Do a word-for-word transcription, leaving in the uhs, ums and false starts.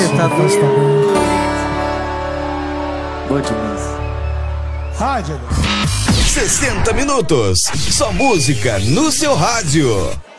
tá doido. Boa demais. Rádio. sessenta minutos. Só música no seu rádio.